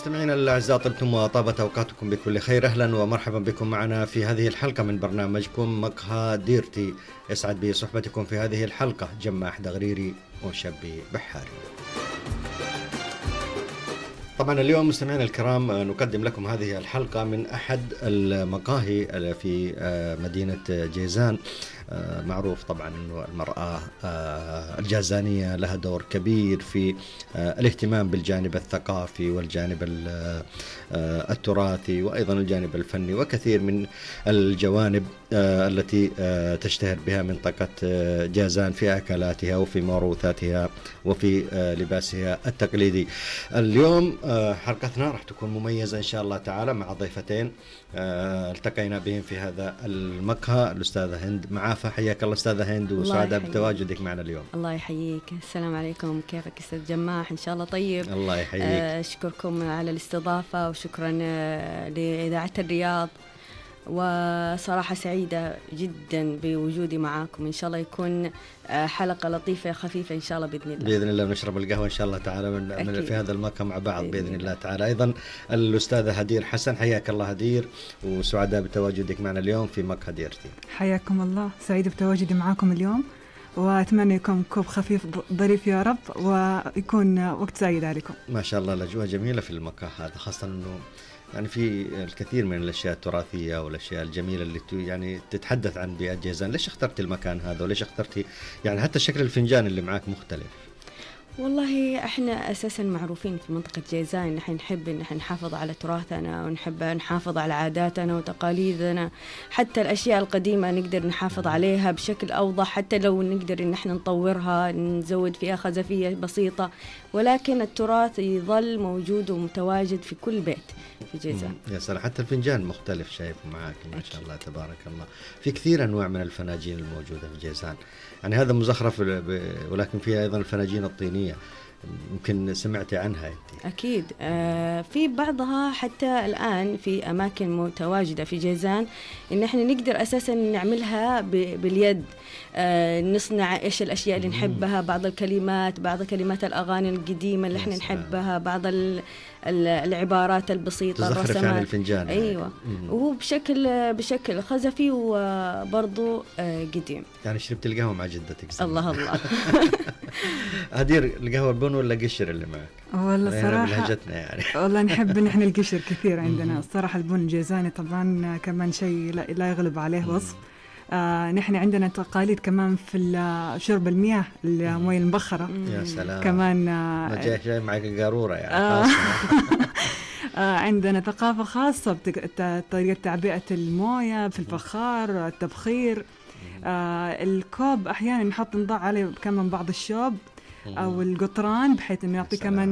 مستمعينا الأعزاء، طبتم وطابت أوقاتكم بكل خير. أهلا ومرحبا بكم معنا في هذه الحلقة من برنامجكم مقهى ديرتي. يسعد بي صحبتكم في هذه الحلقة جماح دغريري وشبي بحاري. طبعا اليوم مستمعينا الكرام نقدم لكم هذه الحلقة من أحد المقاهي في مدينة جيزان. معروف طبعا أن المرأة الجازانية لها دور كبير في الاهتمام بالجانب الثقافي والجانب التراثي وأيضا الجانب الفني وكثير من الجوانب التي تشتهر بها منطقة جازان في أكلاتها وفي موروثاتها وفي لباسها التقليدي. اليوم حلقتنا راح تكون مميزة إن شاء الله تعالى مع ضيفتين التقينا بهم في هذا المقهى، الأستاذة هند معافى. حياك الله أستاذة هند وسعادة بتواجدك معنا اليوم. الله يحييك. السلام عليكم، كيفك أستاذ جماح؟ إن شاء الله طيب. الله يحييك. أشكركم على الاستضافة وشكرا لإذاعة الرياض، وصراحة سعيدة جدا بوجودي معاكم. إن شاء الله يكون حلقة لطيفة خفيفة إن شاء الله بإذن الله. بإذن الله نشرب القهوة إن شاء الله تعالى من في هذا المقهى مع بعض بإذن الله تعالى. أيضا الأستاذة هدير حسن. حياك الله هدير وسعداء بتواجدك معنا اليوم في مقهى ديرتي. حياكم الله، سعيدة بتواجدي معاكم اليوم، وأتمنى يكون كوب خفيف ظريف يا رب ويكون وقت سعيد عليكم. ما شاء الله الأجواء جميلة في المقهى هذا، خاصة أنه يعني في الكثير من الأشياء التراثية والأشياء الجميلة اللي يعني تتحدث عن بيئة جيزان. ليش اخترتي المكان هذا وليش اخترتي يعني حتى شكل الفنجان اللي معاك مختلف؟ والله احنا اساسا معروفين في منطقة جيزان، نحن نحب ان احنا نحافظ على تراثنا ونحب نحافظ على عاداتنا وتقاليدنا، حتى الاشياء القديمة نقدر نحافظ عليها بشكل اوضح، حتى لو نقدر ان احنا نطورها نزود فيها خزفية بسيطة، ولكن التراث يظل موجود ومتواجد في كل بيت في جيزان. يا سلام، حتى الفنجان مختلف شايف معاك ما شاء الله تبارك الله. في كثير انواع من الفناجين الموجودة في جيزان، يعني هذا مزخرف ولكن فيها ايضا الفناجين الطينية، يمكن سمعتي عنها انت. اكيد. في بعضها حتى الان في اماكن متواجده في جيزان ان احنا نقدر اساسا نعملها باليد. نصنع ايش الاشياء اللي نحبها، بعض الكلمات، بعض كلمات الاغاني القديمه اللي احنا نحبها، بعض العبارات البسيطه، الرسمات يعني الفنجان. ايوه. وهو بشكل خزفي وبرضه قديم. يعني شربت القهوه مع جدتك؟ الله الله. هدير، القهوه البن ولا قشر اللي معك؟ والله صراحه يعني والله نحب نحن القشر كثير عندنا الصراحه. البن جيزاني طبعا كمان شيء لا يغلب عليه وصف. نحن عندنا تقاليد كمان في شرب المياه، المياه المبخرة. يا سلام. كمان جاي معك قارورة يعني. عندنا ثقافة خاصة بطريقة تعبئة الموية في الفخار، التبخير. الكوب أحيانا نضع عليه كمان بعض الشوب أو القطران بحيث إنه يعطي كمان